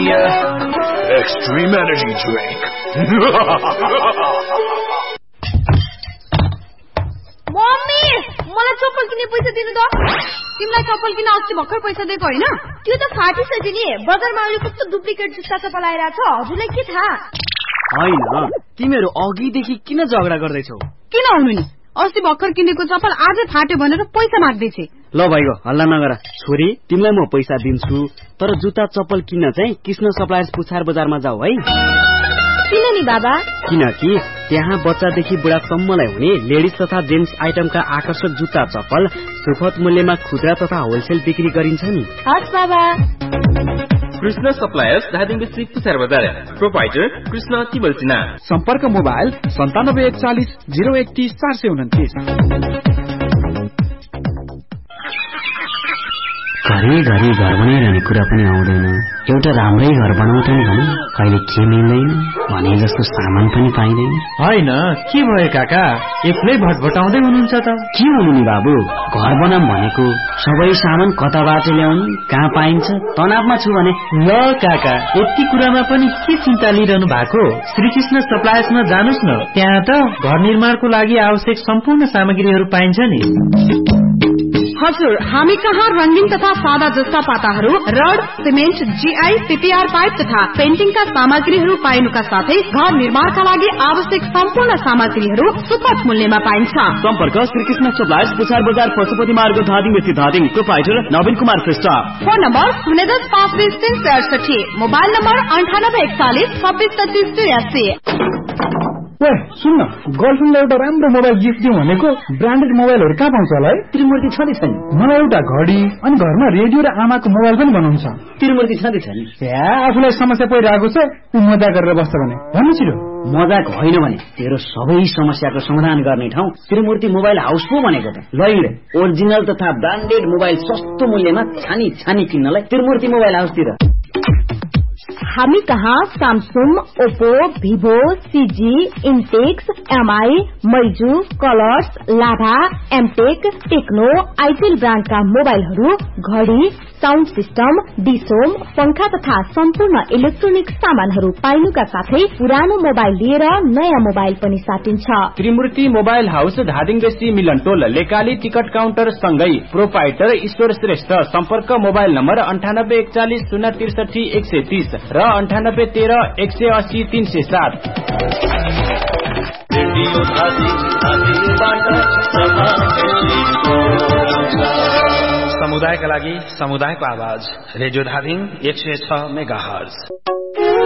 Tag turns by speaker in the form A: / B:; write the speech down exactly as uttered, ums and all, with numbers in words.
A: Extreme Energy Drink.
B: Mummy मलाई चप्पल किन्ने पैसा दिनु त तिमीलाई चप्पल किन्न अस्ति भर्खर पैसा दिएको हैन त्यो त फाटिसक्यो नि बजारमा अहिले कस्तो डुप्लिकेट जुत्ता चप्पल आइराछ हजुरलाई के थाहा
C: हैन तिमीहरु अघिदेखि किन झगडा गर्दैछौ
B: किन हुनु नि अस्ति भर्खर किनेको चप्पल आज फाट्यो भनेर पैसा माग्दैछे
C: ल भाइको हल्ला नगर छोरी तिमीलाई म पैसा दिन्छु तर जुत्ता चप्पल किन्न चाहिँ कृष्ण सप्लायर्स पुछार बजारमा जाऊ है
B: किन नि बाबा
C: किनकि त्यहाँ बच्चादेखि बुढासम्मलाई हुने लेडिज तथा जेन्ट्स आइटमका आकर्षक जुत्ता चप्पल सुपथ मूल्यमा खुद्रा तथा होलसेल बिक्री गरिन्छ नि
B: हस् बाबा
D: कृष्ण सप्लायर्स धादिङ बेसी पुछार बजार प्रोपाइटर कृष्ण तिबलसिना
E: सम्पर्क मोबाइल सन्तानब्बे एकचालिस जिरो एकतीस चार सय उन्तिस
F: घरि घरि घर बनाइरहने कुरा पनि आउँदैन एउटा राम्रै घर बनाउँछन् भने कहिले के मिल्दैन भने जस्तो सामान पनि पाइँदैन
G: हैन के भयो काका एक्लै भटभटाउँदै हुनुहुन्छ त
F: के हुनु नि बाबु घर बनाम भनेको सबै सामान कताबाट ल्याउने कहाँ पाइन्छ तनावमा छु भने
G: ल काका यति कुरामा पनि के चिन्ता लिइरहनु भएको श्रीकृष्ण सप्लायर्समा जानुस् न त्यहाँ त घर निर्माणको लागि आवश्यक सम्पूर्ण सामग्रीहरू पाइन्छ नि
B: हजुर हामी कहाँ रंगीन तथा सादा जस्ता पाताहरू rod cement GI PPR pipe तथा पेन्टिङका सामग्रीहरू पाइनुका साथै घर निर्माणका लागि आवश्यक सम्पूर्ण सामग्रीहरू सुपथ मूल्यमा पाइन्छ
C: सम्पर्क श्रीकृष्ण सप्लायर्स पुछार बजार पशुपति मार्ग धादिङ व्यक्ति धादिङ प्रोपाइटर नवीन कुमार श्रेष्ठ
B: फोन नम्बर शून्य दस पाँच बीस तीन सय अडसठी मोबाइल नम्बर अन्ठानब्बे एकचालिस छब्बीस छत्तीस तिरासी
E: सुन्न गर्लफ्रेन्डलाई एउटा राम्रो मोबाइल गिफ्ट दिउँ भनेको ब्रान्डेड मोबाइलहरू कहाँ पाउँछ होला है
F: त्रिमूर्ति छँदै छ नि
E: मलाई एउटा घडी अनि घरमा रेडियो र आमाको मोबाइल पनि बनाउँछ
F: त्रिमूर्ति छँदै छ नि
E: आफूलाई समस्या परिरहेको छ ऊ मजा गरेर बस्छ भने भन्नु छिरो
F: मजाक होइन भने तेरो सबै समस्याको समाधान गर्ने ठाउँ त्रिमूर्ति मोबाइल हाउस पो भनेको त लैले ओरिजिनल तथा ब्रान्डेड मोबाइल सस्तो मूल्यमा छानी छानी किन्नलाई त्रिमूर्ति मोबाइल हाउसतिर
B: हामी कहाँ Samsung Oppo Vivo CG इन्टेक्स MI मैजू colours लाभा एमटेक टेक्नो आइटेल ब्रान्डका मोबाइलहरू घडी साउन्ड सिस्टम डिसोम पंखा तथा सम्पूर्ण इलेक्ट्रोनिक सामानहरू पाइनुका साथै पुरानो मोबाइल लिएर नयाँ मोबाइल पनि साटिन्छ
D: त्रिमूर्ति मोबाइल हाउस धादिङ बेसी मिलन टोल लेकाली टिकट काउन्टर सँगै प्रोपाइटर ईश्वर श्रेष्ठ सम्पर्क मोबाइल नम्बर अन्ठानब्बे एकचालिस शून्य त्रिसठी एक सय तीस र अन्ठानब्बे तेह्र एक सय अस्सी तीन सय सात
A: समुदायका लागि समुदायको आवाज रेडियो धादिङ एक सय छ मेगा हर्ज